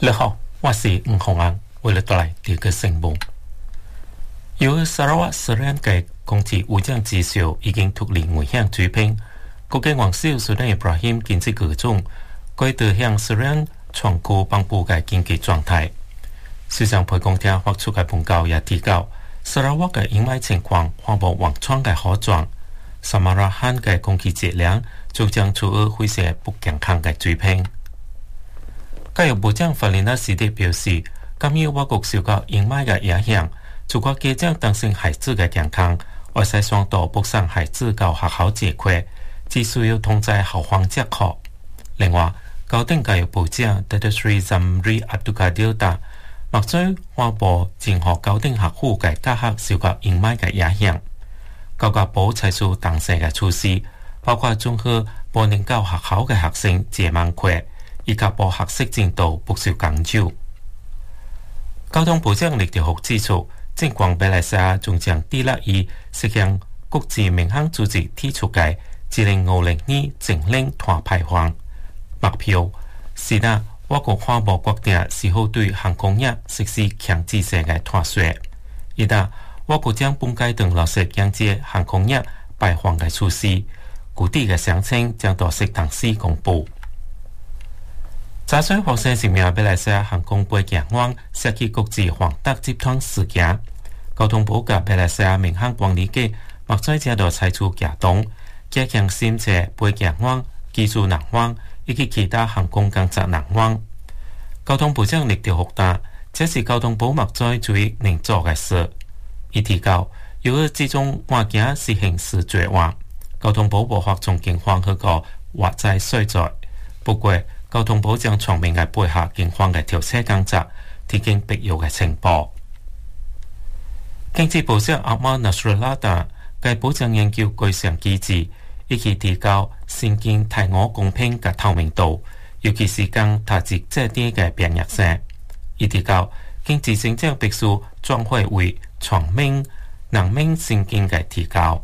你好，我是吴宏安，为了带来这个新闻。由沙拉瓦斯兰嘅攻击武装至少已經脱離危險水平，國際元首蘇丹伊布拉希建設各種改導向斯蘭創固幫補嘅經濟狀態。首相裴公廳發出嘅報告也提到，沙拉瓦嘅營賣情況環保橫創嘅可狀，沙馬拉罕嘅空氣質量就將處於非常不健康嘅水平。教育部長法林納斯蒂表示，鑒於我國受到營賣嘅影響，除咗家長擔心孩子嘅健康，外使雙導不送孩子到學校借課，只需要通知校方即可。另外，高等教育部長 Datuk Seri Zamri Abdul Kadir 答，目前環保任何高等學府嘅教學受到營賣嘅影響，教育部採取當時嘅措施，包括綜合不能到學校嘅學生借網課，以及保學習進度不受干擾。交通部長李條福指出，政府馬來西亞仲將致力於實現國際民航組織提出嘅2050年淨零碳排放目標。是啦，我國環保決定是否對航空業實施強制性嘅碳稅。而家我國將本階段落實強制航空業排放嘅措施，具體嘅詳情將到適當時公布。查詢發生是名馬來西亞航空飛行員涉及國際黃達集團事件，交通部及馬來西亞民航管理局目前正在採取行動，加強審查飛行員、技術人員以及其他航空工作人員。交通部長李條福答，這是交通部目前最能做嘅事。伊提到，由於這種案件是刑事罪案，交通部無法從警方嗰個或在衰在。不過，交通部將全面嘅配合警方嘅調查工作，提供必要嘅情報。經濟部長阿馬納斯拉達該保障研究各項機制，以及提高先見提我公平嘅透明度，尤其是講他職這啲嘅變弱性。伊提到經濟成長必須轉化為全面、人民先見嘅提高。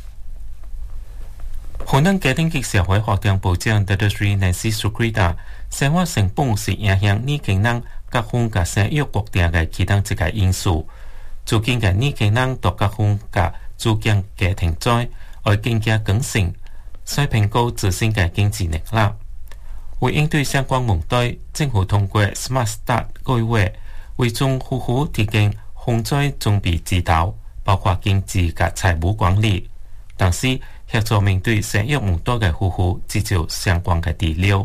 河南家庭及社會發展部長 Datuk Seri Nancy Sukrita 生活成本是影響年輕人結婚及生育決定嘅其中一個因素。最近嘅年輕人到結婚及組建家庭在愛更加更新，所以評估自身嘅經濟能力。為應對相關問題，政府通過 Smart Start 計劃，為中夫婦提供風災準備指導，包括經濟及財務管理，同時協助面對生育唔多嘅夫婦製造相關嘅資料。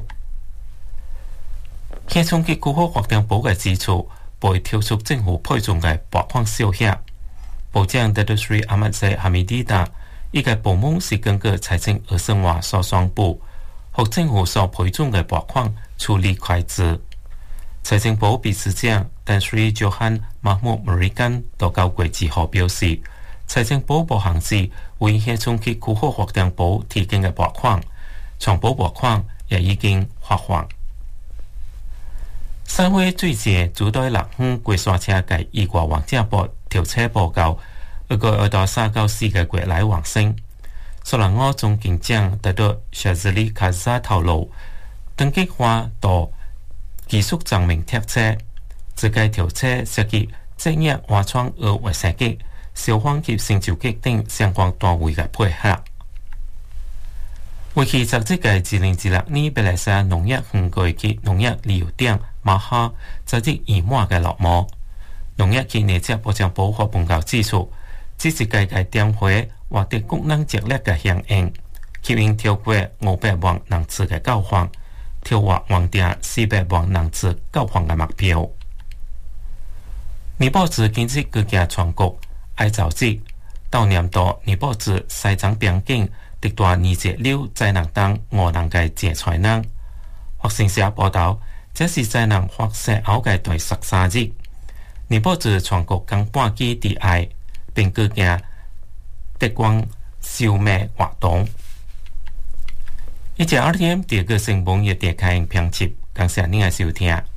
現從結構發展部嘅指出，會跳出政府配種嘅撥款少額。部長 Datuk Seri Ahmad Zahid Hamidi 答，依個部門是根據財政預算案所宣布，和政府所配種嘅撥款處理開支。財政部秘書長 Tan Sri Johan Mahmud Merican 到9月2號表示，財政部部行事為現從結構發展部提供嘅撥款，全部撥款也已經發放。三會最近主對立園過山車嘅意外環境部調查報告，一個要到394個月來完成。索蘭我總警長得到 Shazali Kaza 透露，登記化到技術證明貼車，這個調查涉及職業挖創和衛生局、消防及成就局等相關單位嘅配合。為期17個2016年馬來西亞農業園區及農業旅遊點馬哈在這2碼嘅落幕。農業及內政部長部發報告指出，這是該個點會獲得國能節力嘅響應，吸引超過500萬人次嘅交換，超過完定400萬人次交換嘅目標。尼泊爾經濟國家全國愛組織到年度尼泊爾西藏邊境極大二節流災難等5人嘅劫財人。學生社報道，這是災難發生後嘅第13日。尼泊爾全國近半基地愛並舉行燈光消滅活動。以及RTM 第二個新聞也點開評輯，感謝您嘅收聽。